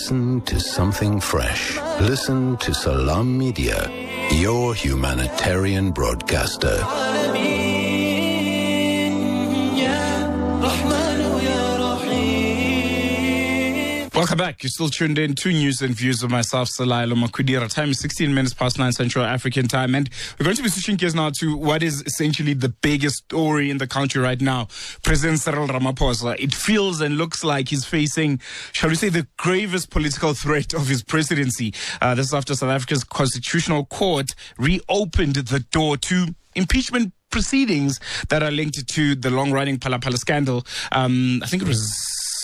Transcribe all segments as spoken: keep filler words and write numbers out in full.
Listen to something fresh. Listen to Salam Media, your humanitarian broadcaster. Welcome back. You're still tuned in to News and Views of myself, Salailo Makudira. Time is sixteen minutes past nine Central African time. And we're going to be switching gears now to what is essentially the biggest story in the country right now. President Cyril Ramaphosa. It feels and looks like he's facing, shall we say, the gravest political threat of his presidency. Uh, this is after South Africa's Constitutional Court reopened the door to impeachment proceedings that are linked to the long-running Phala Phala scandal. Um, I think it was...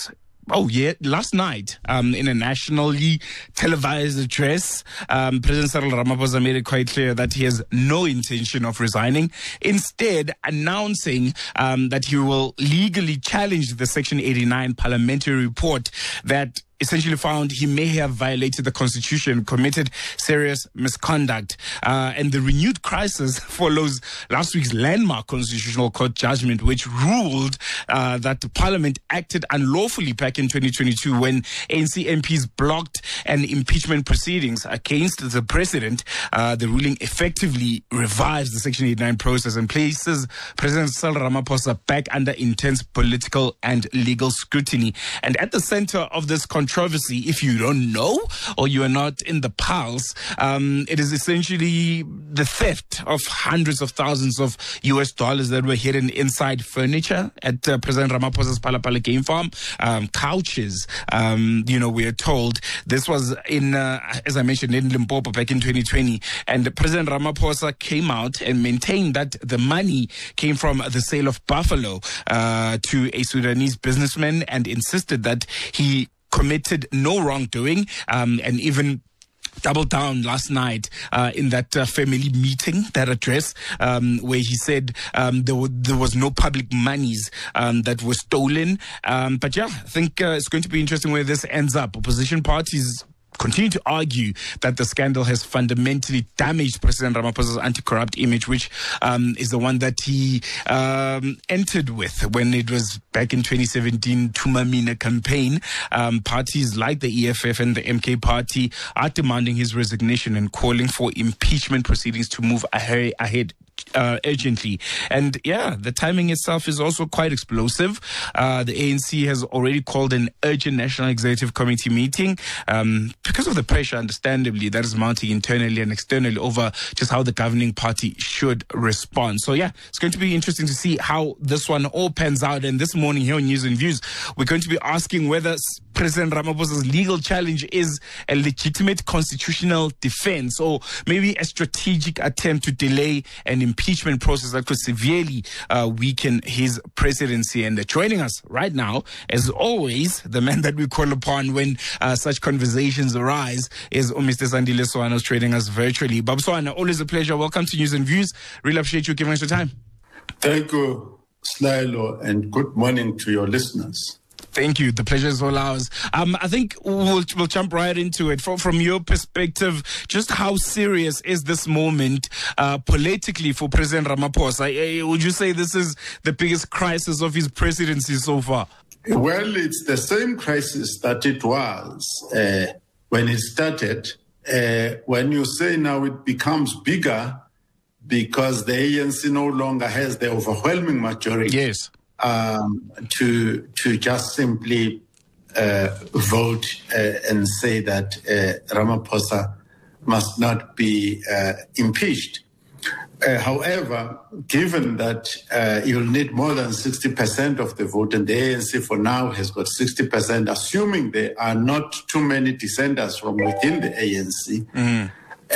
Oh, yeah. Last night, um, in a nationally televised address, um, President Cyril Ramaphosa made it quite clear that he has no intention of resigning, instead announcing um, that he will legally challenge the Section eighty-nine parliamentary report that essentially found he may have violated the Constitution, committed serious misconduct. Uh, and the renewed crisis follows last week's landmark Constitutional Court judgment, which ruled uh, that the Parliament acted unlawfully back in twenty twenty-two when A N C M Ps blocked an impeachment proceedings against the president. Uh, the ruling effectively revives the Section eighty-nine process and places President Cyril Ramaphosa back under intense political and legal scrutiny. And at the center of this controversy, if you don't know or you are not in the pulse, um, it is essentially the theft of hundreds of thousands of U S dollars that were hidden inside furniture at uh, President Ramaphosa's Phala Phala game farm, um, couches. Um, you know, we are told this was in, uh, as I mentioned, in Limpopo back in twenty twenty, and President Ramaphosa came out and maintained that the money came from the sale of buffalo uh, to a Sudanese businessman, and insisted that he committed no wrongdoing, um, and even doubled down last night uh, in that uh, family meeting, that address, um, where he said um, there, w- there was no public monies um, that were stolen. Um, but yeah, I think uh, it's going to be interesting where this ends up. Opposition parties continue to argue that the scandal has fundamentally damaged President Ramaphosa's anti-corrupt image, which um, is the one that he um, entered with when it was back in twenty seventeen Tumamina campaign. Um, parties like the E F F and the M K party are demanding his resignation and calling for impeachment proceedings to move ahead, ahead Uh, urgently. And yeah, the timing itself is also quite explosive. Uh, the A N C has already called an urgent National Executive Committee meeting um, because of the pressure, understandably, that is mounting internally and externally over just how the governing party should respond. So yeah, it's going to be interesting to see how this one all pans out. And this morning here on News and Views, we're going to be asking whether President Ramaphosa's legal challenge is a legitimate constitutional defense or maybe a strategic attempt to delay an impeachment process that could severely uh, weaken his presidency. And uh, joining us right now, as always, the man that we call upon when uh, such conversations arise is Mister Sandile Swana, trading us virtually. Bab Swana, always a pleasure. Welcome to News and Views. Really appreciate you giving us your time. Thank you, Slilo, and good morning to your listeners. Thank you. The pleasure is all ours. Um, I think we'll, we'll jump right into it. From, from your perspective, just how serious is this moment uh, politically for President Ramaphosa? Uh, would you say this is the biggest crisis of his presidency so far? Well, it's the same crisis that it was uh, when it started. Uh, when you say now it becomes bigger because the A N C no longer has the overwhelming majority. Yes. Um, to to just simply uh, vote uh, and say that uh, Ramaphosa must not be uh, impeached. Uh, however, given that uh, you'll need more than sixty percent of the vote, and the A N C for now has got sixty percent, assuming there are not too many dissenters from within the A N C, mm. uh,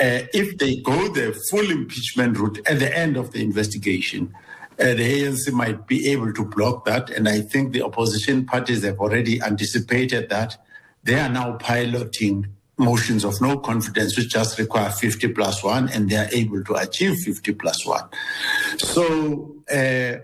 if they go the full impeachment route at the end of the investigation, Uh, the A N C might be able to block that, and I think the opposition parties have already anticipated that. They are now piloting motions of no confidence, which just require fifty plus one, and they are able to achieve fifty plus one. So, uh,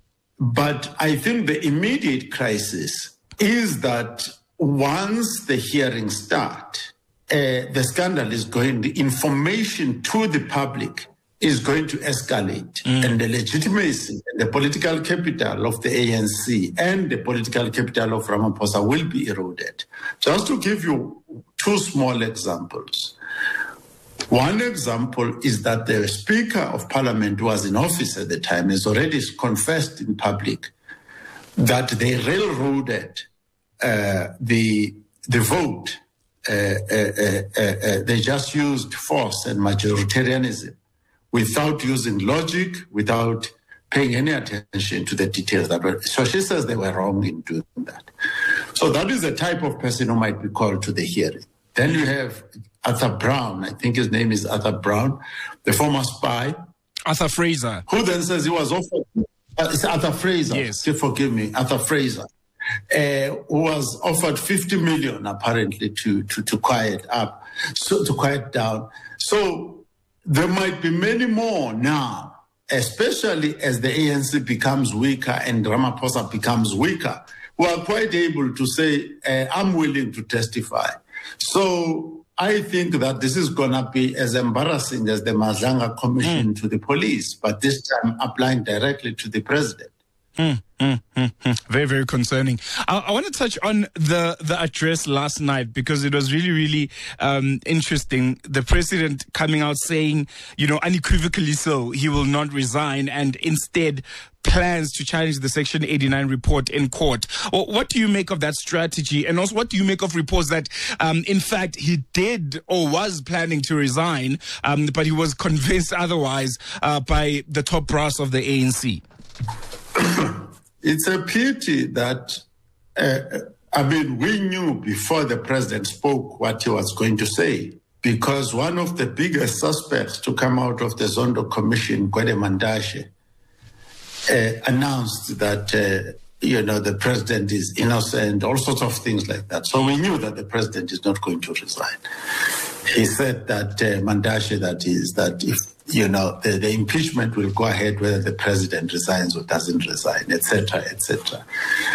but I think the immediate crisis is that once the hearings start, uh, the scandal is going, the information to the public is going to escalate, mm. and the legitimacy and the political capital of the A N C and the political capital of Ramaphosa will be eroded. Just to give you two small examples. One example is that the Speaker of Parliament, who was in office at the time, has already confessed in public that they railroaded uh, the the vote. Uh, uh, uh, uh, they just used force and majoritarianism without using logic, without paying any attention to the details. That were, so she says they were wrong in doing that. So that is the type of person who might be called to the hearing. Then you have Arthur Brown, I think his name is Arthur Brown, the former spy. Arthur Fraser. Who then says he was offered, uh, it's Arthur Fraser, yes. forgive me, Arthur Fraser, uh, who was offered fifty million apparently to, to, to quiet up, so to quiet down. So there might be many more now, especially as the A N C becomes weaker and Ramaphosa becomes weaker, who are quite able to say, uh, I'm willing to testify. So I think that this is going to be as embarrassing as the Mazanga Commission mm. to the police, but this time applying directly to the president. Mm, mm, mm, mm. Very, very concerning. I, I want to touch on the, the address last night because it was really, really um, interesting. The president coming out saying, you know, unequivocally so, he will not resign and instead plans to challenge the Section eighty-nine report in court. Well, what do you make of that strategy? And also, what do you make of reports that, um, in fact, he did or was planning to resign, um, but he was convinced otherwise uh, by the top brass of the A N C? It's a pity that, uh, I mean, we knew before the president spoke what he was going to say, because one of the biggest suspects to come out of the Zondo Commission, Gwede Mantashe, uh, announced that, uh, you know, the president is innocent, all sorts of things like that. So we knew that the president is not going to resign. He said that, uh, Mantashe, that is, that if, you know, the, the impeachment will go ahead whether the president resigns or doesn't resign, et cetera, et cetera.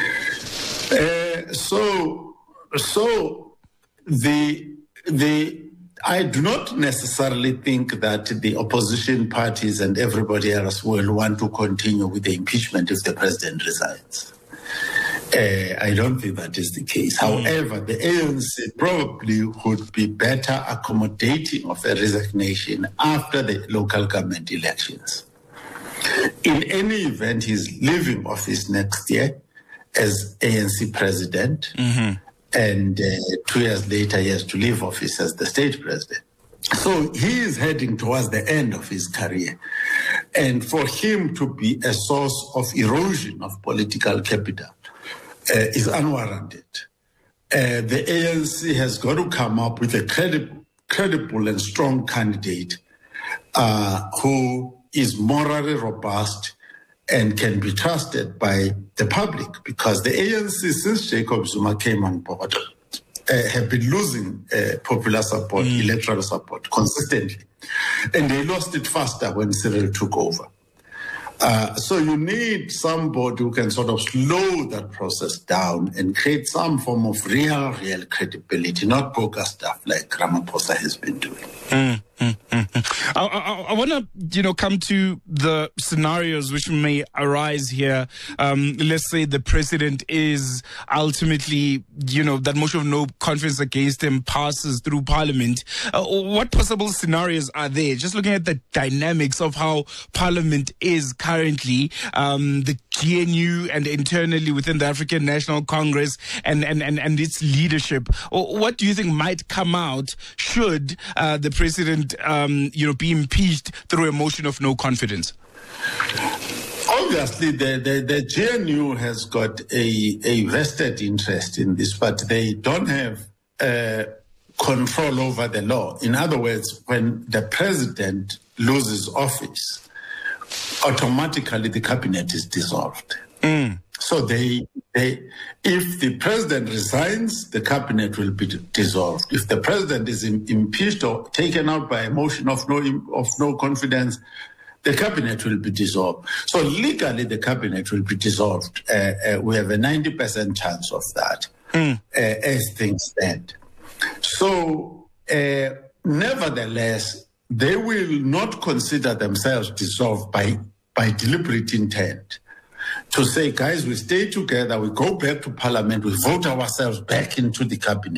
Uh, so, so the the I do not necessarily think that the opposition parties and everybody else will want to continue with the impeachment if the president resigns. Uh, I don't think that is the case. Mm. However, the A N C probably would be better accommodating of a resignation after the local government elections. In any event, he's leaving office next year as A N C president, mm-hmm. and uh, two years later he has to leave office as the state president. So he is heading towards the end of his career. And for him to be a source of erosion of political capital Uh, is unwarranted. Uh, the A N C has got to come up with a credible, credible and strong candidate uh, who is morally robust and can be trusted by the public, because the A N C, since Jacob Zuma came on board, uh, have been losing uh, popular support, mm. electoral support consistently. And they lost it faster when Cyril took over. Uh, so you need somebody who can sort of slow that process down and create some form of real, real credibility, not bogus stuff like Ramaphosa has been doing. Mm, mm, mm, mm. I, I, I want to, you know, come to the scenarios which may arise here. Um, let's say the president is ultimately, you know, that motion of no confidence against him passes through Parliament. Uh, what possible scenarios are there? Just looking at the dynamics of how Parliament is currently, um, the G N U and internally within the African National Congress and, and, and, and its leadership. What do you think might come out should uh, the president, um, you know, be impeached through a motion of no confidence? Obviously, the, the, the G N U has got a, a vested interest in this, but they don't have uh, control over the law. In other words, when the president loses office, automatically the cabinet is dissolved. Mm. So they, they, if the president resigns, the cabinet will be dissolved. If the president is im- impeached or taken out by a motion of no of no confidence, the cabinet will be dissolved. So legally, the cabinet will be dissolved. Uh, uh, we have a ninety percent chance of that, mm. uh, as things stand. So, uh, nevertheless, they will not consider themselves dissolved by, by deliberate intent to say, guys, we stay together, we go back to Parliament, we vote ourselves back into the cabinet.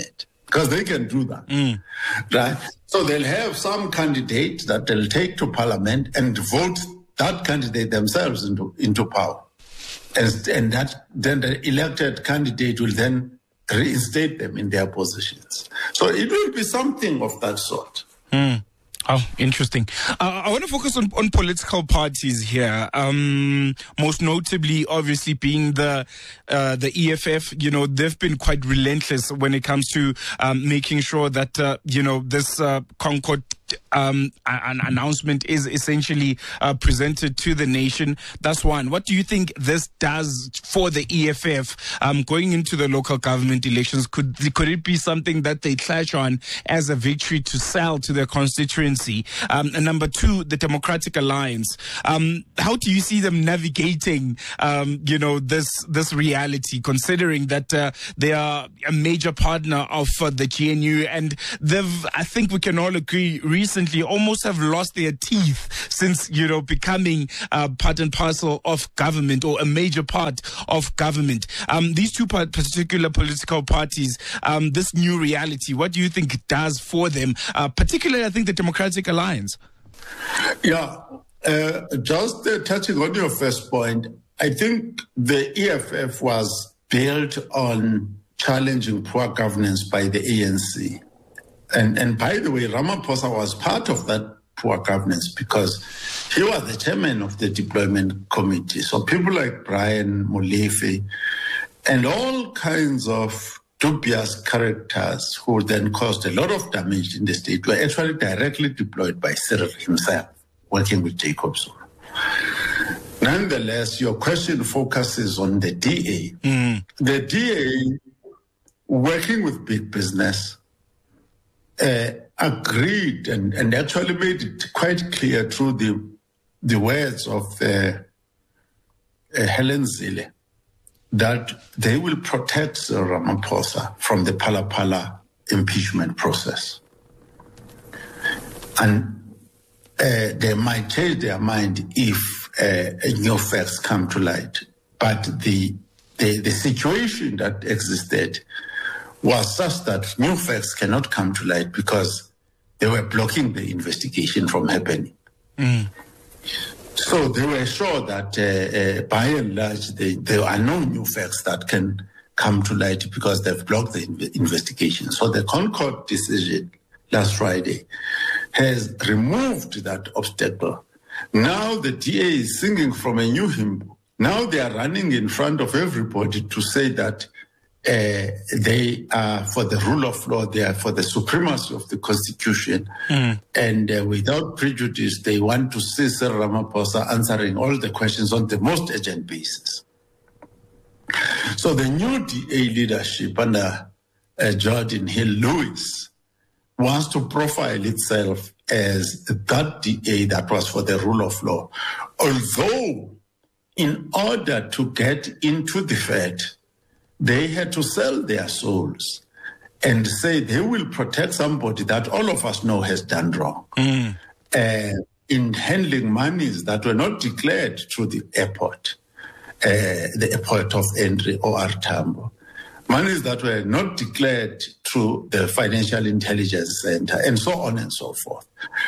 because they can do that, mm. right? So they'll have some candidate that they'll take to parliament and vote that candidate themselves into, into power. And, and that then the elected candidate will then reinstate them in their positions. So it will be something of that sort. Mm. Oh, interesting. Uh, I want to focus on, on political parties here. Um, most notably, obviously, being the uh, the E F F. You know, they've been quite relentless when it comes to um, making sure that uh, you know this uh, Concord um, an announcement is essentially uh, presented to the nation. That's one. What do you think this does for the E F F um, going into the local government elections? Could could it be something that they clash on as a victory to sell to their constituency? Um, and number two, the Democratic Alliance. Um, how do you see them navigating, um, you know, this this reality, considering that uh, they are a major partner of uh, the G N U, and they've, I think we can all agree, recently almost have lost their teeth since, you know, becoming uh, part and parcel of government, or a major part of government. Um, these two particular political parties, um, this new reality, what do you think it does for them? Uh, particularly, I think the Democratic Alliance. Yeah, uh, just uh, touching on your first point, I think the E F F was built on challenging poor governance by the A N C. And, and by the way, Ramaphosa was part of that poor governance because he was the chairman of the deployment committee. So people like Brian Molefe and all kinds of dubious characters who then caused a lot of damage in the state were actually directly deployed by Cyril himself, working with Jacob Zuma. Nonetheless, your question focuses on the D A. Mm. The D A, working with big business, uh, agreed and, and actually made it quite clear through the, the words of uh, uh, Helen Zille that they will protect Ramaphosa from the Phala Phala impeachment process. And uh, they might change their mind if uh, new facts come to light. But the, the, the situation that existed was such that new facts cannot come to light because they were blocking the investigation from happening. Mm. So they were sure that uh, uh, by and large, they, there are no new facts that can come to light because they've blocked the in- investigation. So the Concord decision last Friday has removed that obstacle. Now the D A is singing from a new hymn. Now they are running in front of everybody to say that Uh, they are for the rule of law, they are for the supremacy of the Constitution. Mm. And uh, without prejudice, they want to see Cyril Ramaphosa answering all the questions on the most urgent basis. So the new D A leadership under uh, Jordan Hill-Lewis wants to profile itself as that D A that was for the rule of law. Although, in order to get into the Fed, they had to sell their souls and say they will protect somebody that all of us know has done wrong mm. uh, in handling monies that were not declared through the airport, uh, the airport of entry, O R Tambo. Monies that were not declared through the Financial Intelligence Center, and so on and so forth.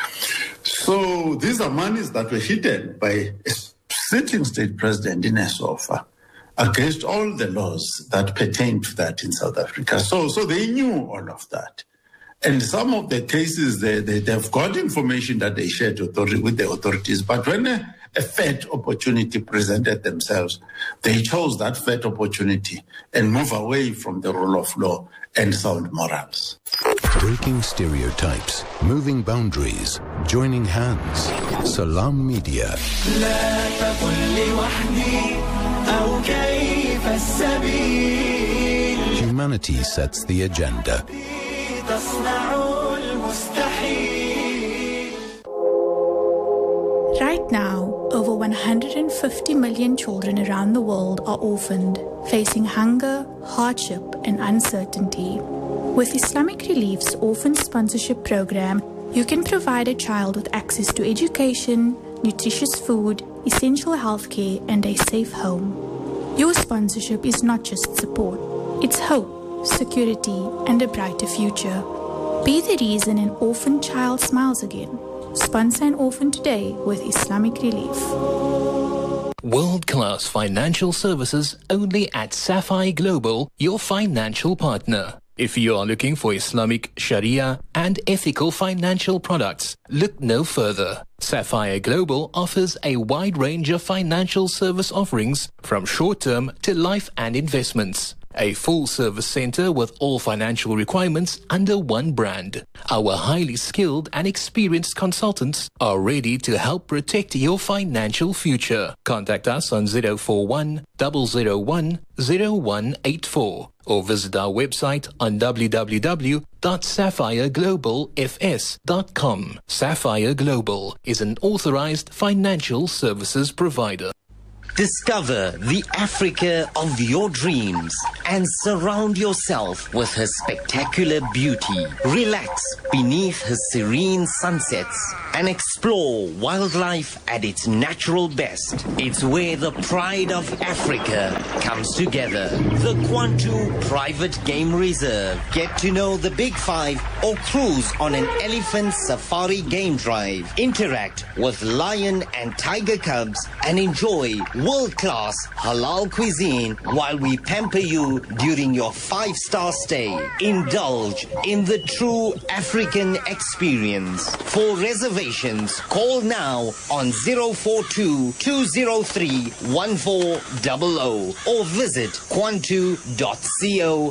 So these are monies that were hidden by a sitting state president in ESOFA, against all the laws that pertain to that in South Africa. So so they knew all of that. And some of the cases, they, they, they've got information that they shared authority, with the authorities. But when a, a Fed opportunity presented themselves, they chose that Fed opportunity and move away from the rule of law and sound morals. Breaking stereotypes, moving boundaries, joining hands. Salam Media. Humanity sets the agenda. Right now, over one hundred fifty million children around the world are orphaned, facing hunger, hardship, and uncertainty. With Islamic Relief's Orphan Sponsorship Program, you can provide a child with access to education, nutritious food, essential healthcare, and a safe home. Your sponsorship is not just support, it's hope. security, and a brighter future. Be the reason an orphan child smiles again. Sponsor an orphan today with Islamic Relief. World-class financial services only at Sapphire Global, your financial partner. If you are looking for Islamic, Sharia and ethical financial products, look no further. Sapphire Global offers a wide range of financial service offerings from short-term to life and investments. A full-service center with all financial requirements under one brand. Our highly skilled and experienced consultants are ready to help protect your financial future. Contact us on zero four one, zero zero one, zero one eight four or visit our website on w w w dot sapphire global f s dot com. Sapphire Global is an authorized financial services provider. Discover the Africa of your dreams and surround yourself with her spectacular beauty. Relax beneath her serene sunsets and explore wildlife at its natural best. It's where the pride of Africa comes together. The Kwantu Private Game Reserve. Get to know the Big Five or cruise on an elephant safari game drive. Interact with lion and tiger cubs and enjoy world-class halal cuisine while we pamper you during your five-star stay. Indulge in the true African experience. For reservations, call now on zero four two, two zero three, one four zero zero or visit kwantu dot co